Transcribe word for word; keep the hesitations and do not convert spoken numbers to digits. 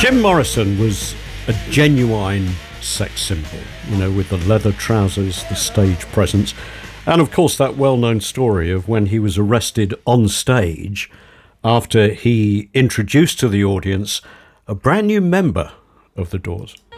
Jim Morrison was a genuine sex symbol, you know, with the leather trousers, the stage presence, and of course that well-known story of when he was arrested on stage after he introduced to the audience a brand new member of the Doors.